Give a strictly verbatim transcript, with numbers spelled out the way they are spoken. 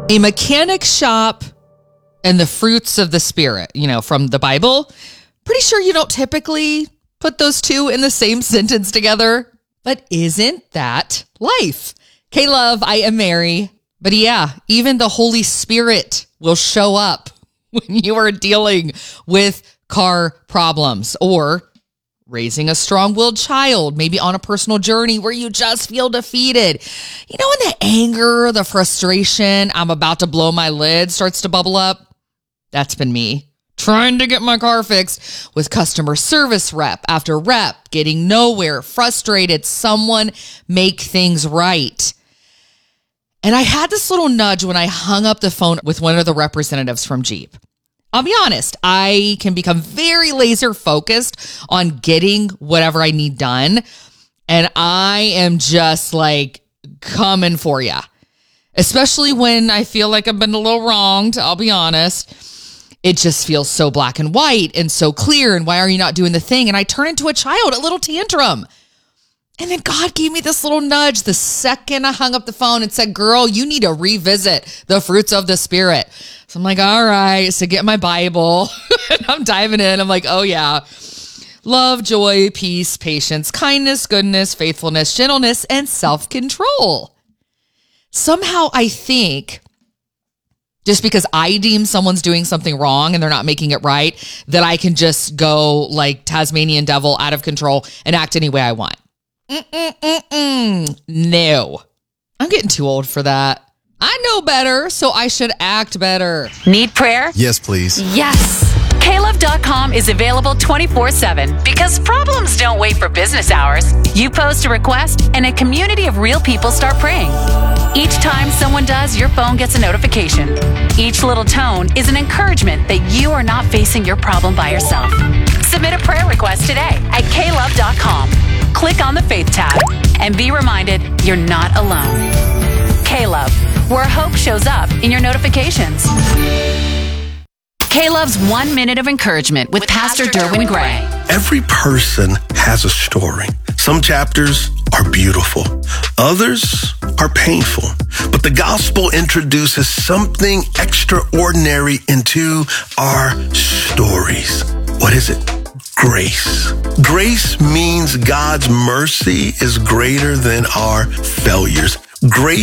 A mechanic shop and the fruits of the Spirit, you know, from the Bible. Pretty sure you don't typically put those two in the same sentence together, but isn't that life? K-Love, I am Mary. But yeah, even the Holy Spirit will show up when you are dealing with car problems or raising a strong-willed child, maybe on a personal journey where you just feel defeated. You know, when the anger, the frustration, I'm about to blow my lid starts to bubble up? That's been me. Trying to get my car fixed with customer service rep after rep, getting nowhere, frustrated, someone make things right. And I had this little nudge when I hung up the phone with one of the representatives from Jeep. I'll be honest, I can become very laser focused on getting whatever I need done. And I am just like coming for you, especially when I feel like I've been a little wronged. I'll be honest. It just feels so black and white and so clear. And why are you not doing the thing? And I turn into a child, a little tantrum. And then God gave me this little nudge the second I hung up the phone and said, girl, you need to revisit the fruits of the Spirit. So I'm like, all right. So get my Bible and I'm diving in. I'm like, oh yeah. Love, joy, peace, patience, kindness, goodness, faithfulness, gentleness, and self-control. Somehow I think just because I deem someone's doing something wrong and they're not making it right, that I can just go like Tasmanian devil out of control and act any way I want. Mm-mm-mm-mm. No, I'm getting too old for that. I know better, so I should act better. Need prayer? Yes, please. Yes. K Love dot com is available twenty-four seven because problems don't wait for business hours. You post a request and a community of real people start praying. Each time someone does, your phone gets a notification. Each little tone is an encouragement that you are not facing your problem by yourself. Submit a prayer request today at K Love dot com. Click on the Faith tab and be reminded you're not alone. K-Love, where hope shows up in your notifications. K-Love's One Minute of Encouragement with, with Pastor, Pastor Derwin Gray. Every person has a story. Some chapters are beautiful. Others are painful. But the gospel introduces something extraordinary into our stories. What is it? Grace. Grace means God's mercy is greater than our failures. Grace